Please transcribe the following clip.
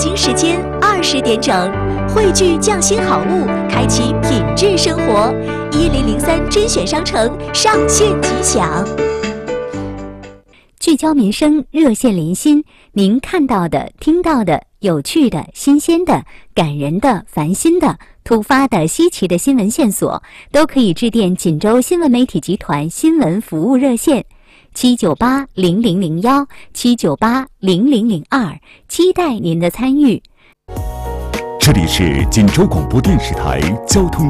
京时间20点整，汇聚匠心好物，开启品质生活。1003甄选商城上线即享。 聚焦民生，热线连心，您看到的、听到的、有趣的、新鲜的、感人的、烦心的、突发的、稀奇的新闻线索，都可以致电锦州新闻媒体集团新闻服务热线7980001 7980002，期待您的参与。 这里是锦州广播电视台交通